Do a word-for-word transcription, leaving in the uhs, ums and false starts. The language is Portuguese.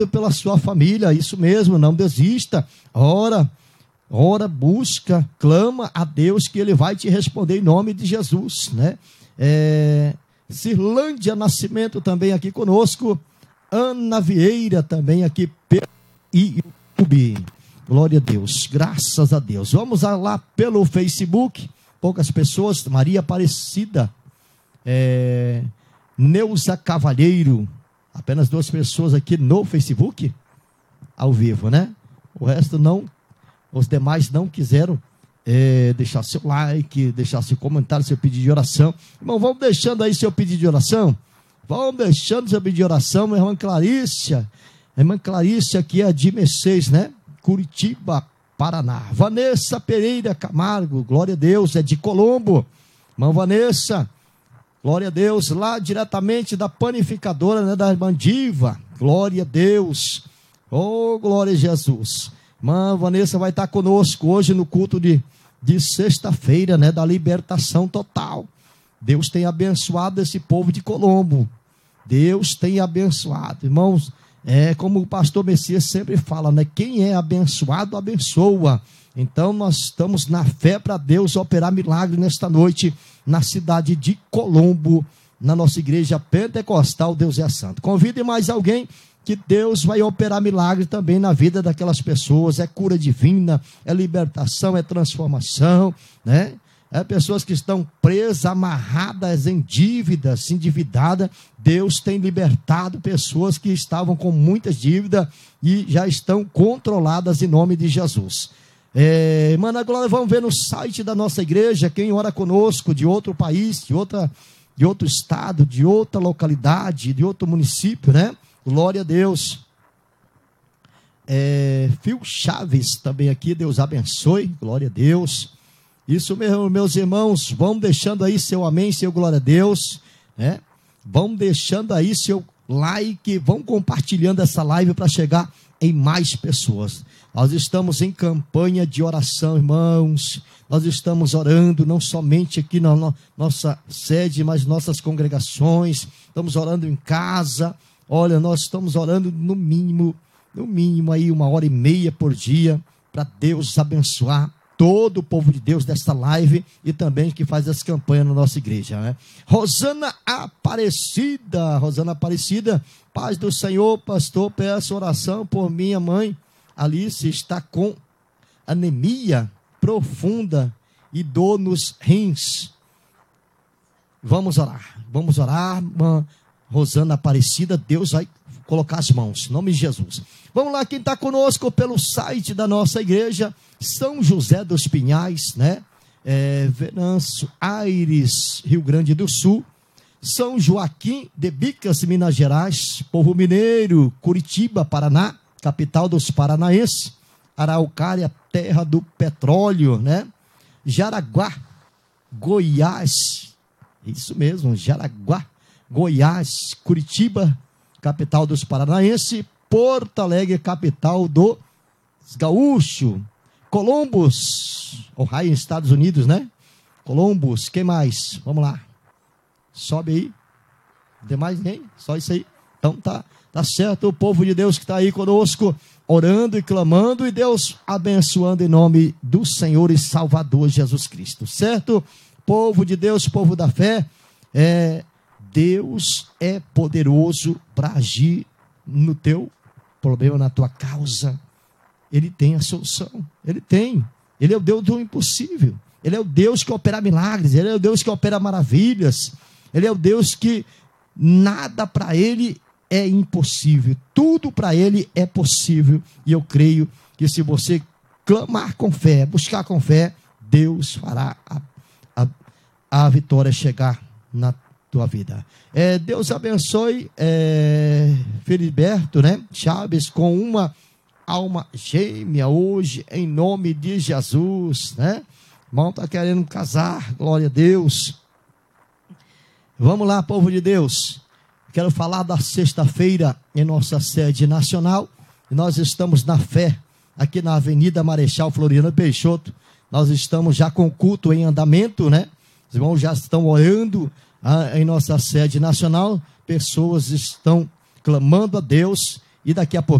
pela sua família, isso mesmo, não desista. Ora, ora, busca, clama a Deus que Ele vai te responder em nome de Jesus, né? É, Cirlândia Nascimento também aqui conosco, Ana Vieira também aqui pelo YouTube. Glória a Deus, graças a Deus. Vamos lá pelo Facebook, poucas pessoas. Maria Aparecida, é, Neuza Cavalheiro, apenas duas pessoas aqui no Facebook, ao vivo, né? O resto não, os demais não quiseram é, deixar seu like, deixar seu comentário, seu pedido de oração. Irmão, vamos deixando aí seu pedido de oração. Vamos deixando seu pedido de oração, minha irmã Clarice. A irmã Clarice aqui é de Mercedes, né? Curitiba, Paraná. Vanessa Pereira Camargo, glória a Deus, é de Colombo. Irmã Vanessa, glória a Deus, lá diretamente da panificadora, né, da irmã Diva. Glória a Deus. Oh, glória a Jesus. Irmã Vanessa vai estar conosco hoje no culto de, de sexta-feira, né, da libertação total. Deus tem abençoado esse povo de Colombo. Deus tem abençoado. Irmãos, é como o pastor Messias sempre fala, né? Quem é abençoado, abençoa. Então nós estamos na fé para Deus operar milagre nesta noite na cidade de Colombo, na nossa igreja pentecostal. Deus é santo. Convide mais alguém que Deus vai operar milagre também na vida daquelas pessoas. É cura divina, é libertação, é transformação, né? É pessoas que estão presas, amarradas em dívidas, endividadas. Deus tem libertado pessoas que estavam com muitas dívidas e já estão controladas em nome de Jesus. É, Mano, agora vamos ver no site da nossa igreja, quem ora conosco de outro país, de, outra, de outro estado, de outra localidade, de outro município, né? Glória a Deus. É, Fio Chaves também aqui, Deus abençoe, glória a Deus. Isso mesmo, meus irmãos, vão deixando aí seu amém, seu glória a Deus, né? Vão deixando aí seu like, vão compartilhando essa live para chegar em mais pessoas. Nós estamos em campanha de oração, irmãos. Nós estamos orando não somente aqui na no, nossa sede, mas nossas congregações. Estamos orando em casa. Olha, nós estamos orando no mínimo, no mínimo aí uma hora e meia por dia para Deus abençoar todo o povo de Deus desta live e também que faz as campanhas na nossa igreja, né? Rosana Aparecida, Rosana Aparecida, paz do Senhor, pastor, peço oração por minha mãe, Alice, está com anemia profunda e dor nos rins. Vamos orar, vamos orar, irmã Rosana Aparecida, Deus vai colocar as mãos, em nome de Jesus. Vamos lá, quem está conosco pelo site da nossa igreja, São José dos Pinhais, né? É, Venâncio Aires, Rio Grande do Sul, São Joaquim de Bicas, Minas Gerais, Povo Mineiro, Curitiba, Paraná, capital dos paranaenses, Araucária, terra do petróleo, né? Jaraguá, Goiás, isso mesmo, Jaraguá, Goiás, Curitiba, capital dos paranaenses, Porto Alegre, capital do gaúcho, Columbus, Ohio, Estados Unidos, né? Columbus, quem mais? Vamos lá, sobe aí, demais nem, só isso aí. Então tá, tá certo, o povo de Deus que está aí conosco, orando e clamando, e Deus abençoando em nome do Senhor e Salvador Jesus Cristo, certo? Povo de Deus, povo da fé, é, Deus é poderoso para agir no teu problema, na tua causa. Ele tem a solução, ele tem, ele é o Deus do impossível, ele é o Deus que opera milagres, ele é o Deus que opera maravilhas, ele é o Deus que nada para ele é impossível, tudo para ele é possível, e eu creio que se você clamar com fé, buscar com fé, Deus fará a, a, a vitória chegar na tua vida. É, Deus abençoe é, Filiberto, né? Chaves, com uma alma gêmea hoje, em nome de Jesus, né? Irmão está querendo casar, glória a Deus. Vamos lá, povo de Deus. Quero falar da sexta-feira em nossa sede nacional. Nós estamos na fé, aqui na Avenida Marechal Floriano Peixoto. Nós estamos já com o culto em andamento, né? Os irmãos já estão orando ah, em nossa sede nacional. Pessoas estão clamando a Deus e daqui a pouco